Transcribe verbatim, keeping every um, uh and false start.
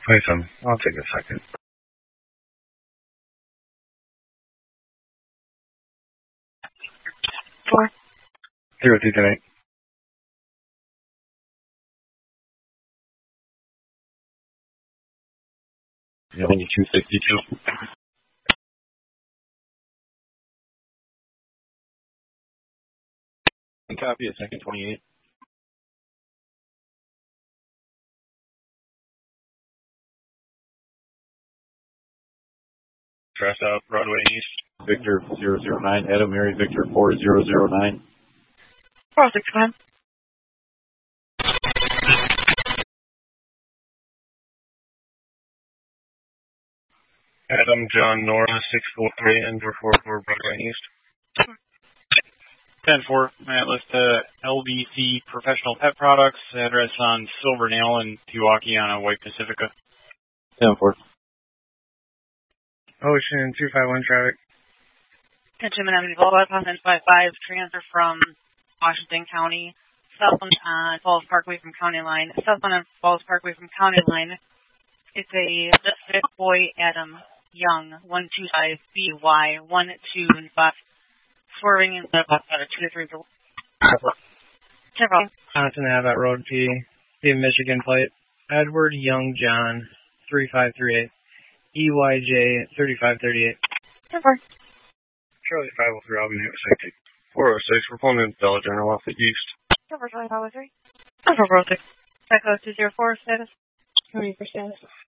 Wait some. I'll take a second. Four. Zero two tonight. Ninety-two sixty-two. Copy a second twenty-eight. Trash out Broadway East. Victor zero zero nine. Adam Mary Victor four zero zero nine. Four six five. Adam John Nora six four three Ender four four Broadway East. ten four. Atlas to L B C Professional Pet Products. Address on Silver Nail in Pewaukee on a White Pacifica. ten four. Ocean two five one traffic. Attention Menominee Boulevard, Pathfinder five five. Transfer from Washington County. Southbound on Falls Parkway from County Line. Southbound on Falls Parkway from County Line. It's a sick boy Adam Young one two five B Y one two five. Swerving in the two to three. Several. Johnson Abbott Road P. The Michigan plate. Edward Young John three five three eight. E Y J thirty-five thirty-eight. Several. Charlie five oh three Albany safety. four oh six, we're pulling in Dollar General off the east. Several Charlie five oh three. Several Road six. Echo two zero four status. How many for status?